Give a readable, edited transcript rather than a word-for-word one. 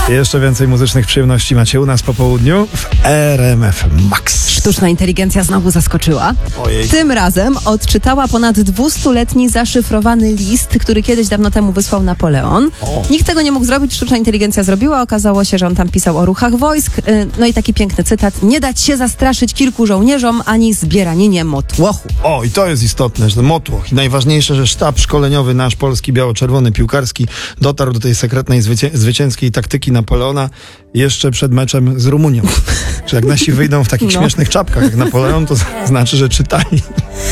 Jeszcze więcej muzycznych przyjemności macie u nas po południu w RMF Max. Sztuczna inteligencja znowu zaskoczyła. Ojej. Tym razem odczytała ponad 200-letni zaszyfrowany list, który kiedyś dawno temu wysłał Napoleon. Nikt tego nie mógł zrobić, sztuczna inteligencja zrobiła. Okazało się, że on tam pisał o ruchach wojsk. No i taki piękny cytat. Nie dać się zastraszyć kilku żołnierzom, ani zbieraninie motłochu. O, i to jest istotne, że motłoch. I najważniejsze, że sztab szkoleniowy nasz polski biało-czerwony piłkarski dotarł do tej sekretnej zwycięskiej taktyki Napoleona jeszcze przed meczem z Rumunią. Że jak nasi wyjdą w takich śmiesznych czapkach jak Napoleon, to znaczy, że czytali.